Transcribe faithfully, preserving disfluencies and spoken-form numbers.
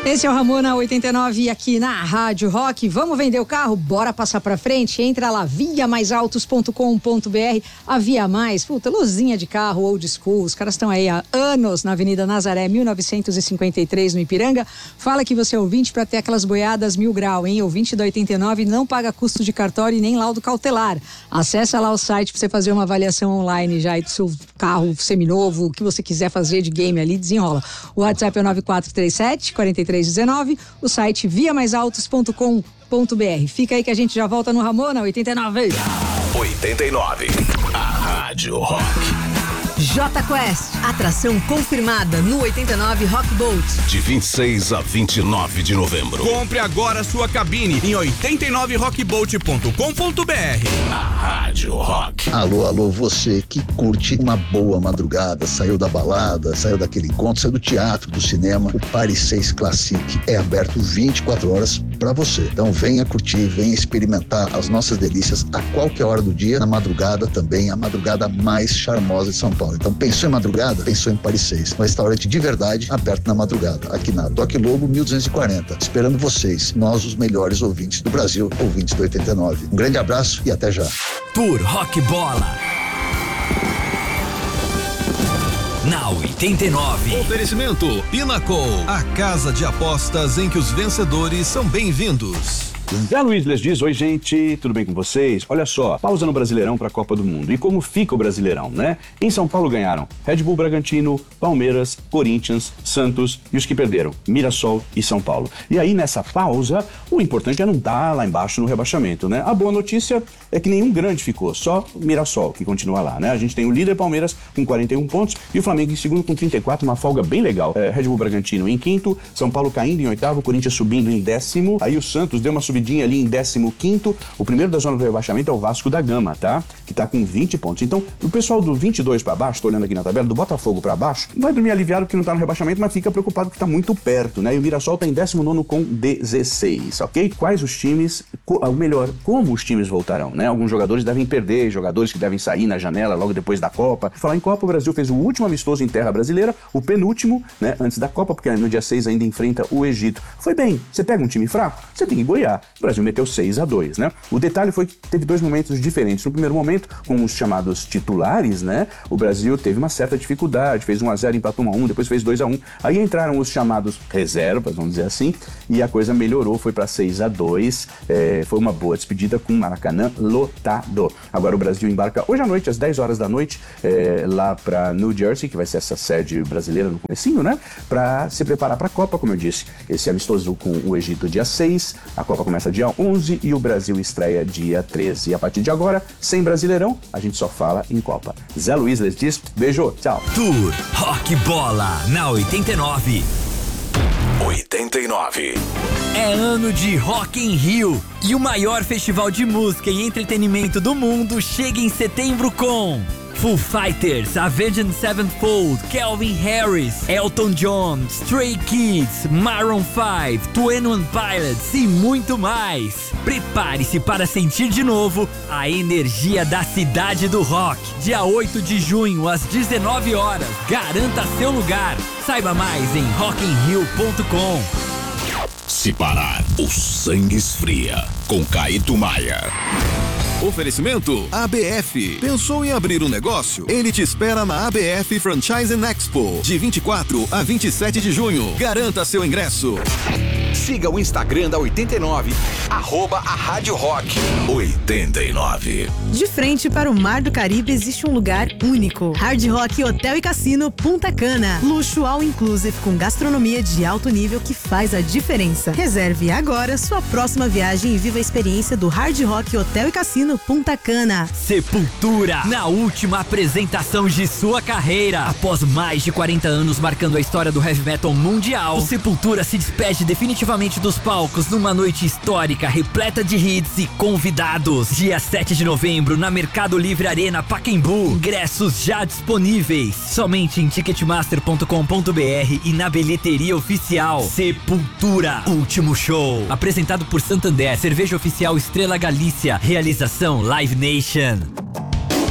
Esse é o Ramona oitenta e nove aqui na Rádio Rock. Vamos vender o carro? Bora passar pra frente? Entra lá, via mais autos ponto com ponto br. A Via Mais, puta, luzinha de carro, old school. Os caras estão aí há anos na Avenida Nazaré, mil novecentos e cinquenta e três, no Ipiranga. Fala que você é ouvinte pra ter aquelas boiadas mil grau, hein? Ouvinte da oitenta e nove não paga custo de cartório e nem laudo cautelar. Acessa lá o site pra você fazer uma avaliação online já aí do seu carro seminovo, o que você quiser fazer de game ali, desenrola. O WhatsApp é nove quatro três sete, quatro três um nove, o site via mais autos ponto com ponto br. Fica aí que a gente já volta no Ramona oitenta e nove. oitenta e nove, a Rádio Rock. J Quest, atração confirmada no oitenta e nove Rock Boat. De vinte e seis a vinte e nove de novembro. Compre agora sua cabine em oitenta e nove rock boat ponto com ponto br. A Rádio Rock. Alô, alô, você que curte uma boa madrugada, saiu da balada, saiu daquele encontro, saiu do teatro, do cinema, o Paris seis Classic é aberto vinte e quatro horas para você. Então venha curtir, venha experimentar as nossas delícias a qualquer hora do dia, na madrugada também, a madrugada mais charmosa de São Paulo. Então pensou em madrugada? Pensou em Paris seis. Um restaurante de verdade, aberto na madrugada, aqui na Doc Lobo mil duzentos e quarenta. Esperando vocês, nós os melhores ouvintes do Brasil, ouvintes do oitenta e nove. Um grande abraço e até já. Tour Rock Bola na oitenta e nove. Oferecimento Pinnacle, a casa de apostas em que os vencedores são bem-vindos. Zé Luiz les diz: oi gente, tudo bem com vocês? Olha só, pausa no Brasileirão para a Copa do Mundo. E como fica o Brasileirão, né? Em São Paulo ganharam Red Bull Bragantino, Palmeiras, Corinthians, Santos e os que perderam, Mirassol e São Paulo. E aí nessa pausa, o importante é não estar lá embaixo no rebaixamento, né? A boa notícia é que nenhum grande ficou, só Mirassol que continua lá, né? A gente tem o líder Palmeiras com quarenta e um pontos e o Flamengo em segundo com trinta e quatro, uma folga bem legal. É, Red Bull Bragantino em quinto, São Paulo caindo em oitavo, Corinthians subindo em décimo, aí o Santos deu uma subidinha ali em décimo quinto, o primeiro da zona do rebaixamento é o Vasco da Gama, tá? Que tá com vinte pontos. Então, o pessoal do vinte e dois pra baixo, tô olhando aqui na tabela, do Botafogo pra baixo, vai dormir aliviado porque não tá no rebaixamento, mas fica preocupado que tá muito perto, né? E o Mirassol tá em décimo nono com dezesseis, ok? Quais os times, ou melhor, como os times voltarão, né? Alguns jogadores devem perder, jogadores que devem sair na janela logo depois da Copa. Falar em Copa, o Brasil fez o último amistoso em terra brasileira, o penúltimo, né? Antes da Copa, porque no dia seis ainda enfrenta o Egito. Foi bem, você pega um time fraco, você tem que goiar. O Brasil meteu seis a dois, né? O detalhe foi que teve dois momentos diferentes. No primeiro momento, com os chamados titulares, né? O Brasil teve uma certa dificuldade, fez um a zero, empatou um a um, depois fez dois a um. Aí entraram os chamados reservas, vamos dizer assim, e a coisa melhorou, foi para seis a dois. É, foi uma boa despedida com o Maracanã lotado. Agora o Brasil embarca hoje à noite, às dez horas da noite, é, lá para New Jersey, que vai ser essa sede brasileira no comecinho, né? Para se preparar para a Copa, como eu disse. Esse amistoso com o Egito dia seis, a Copa começa dia onze e o Brasil estreia dia treze. E a partir de agora, sem Brasileirão, a gente só fala em Copa. Zé Luiz les diz: beijo, tchau. Tour Rock Bola na oitenta e nove. oitenta e nove. É ano de Rock in Rio e o maior festival de música e entretenimento do mundo chega em setembro com Foo Fighters, Avenged Sevenfold, Calvin Harris, Elton John, Stray Kids, Maroon cinco, Twenty One Pilots e muito mais. Prepare-se para sentir de novo a energia da cidade do rock. Dia oito de junho, às dezenove horas. Garanta seu lugar. Saiba mais em rock in rio ponto com. Se parar, o sangue esfria. Com Caíto Maia. Oferecimento A B F. Pensou em abrir um negócio? Ele te espera na A B F Franchising Expo, de vinte e quatro a vinte e sete de junho. Garanta seu ingresso. Siga o Instagram da oitenta e nove, arroba a Rádio Rock oitenta e nove. De frente para o Mar do Caribe existe um lugar único. Hard Rock Hotel e Cassino Punta Cana. Luxo all inclusive com gastronomia de alto nível que faz a diferença. Reserve agora sua próxima viagem e viva a experiência do Hard Rock Hotel e Cassino Punta Cana. Sepultura, na última apresentação de sua carreira. Após mais de quarenta anos marcando a história do heavy metal mundial, o Sepultura se despede definitivamente dos palcos numa noite histórica repleta de hits e convidados. Dia sete de novembro na Mercado Livre Arena Pacaembu. Ingressos já disponíveis somente em ticketmaster ponto com ponto br e na bilheteria oficial. Sepultura, último show. Apresentado por Santander, cerveja oficial Estrela Galícia. Realização Live Nation.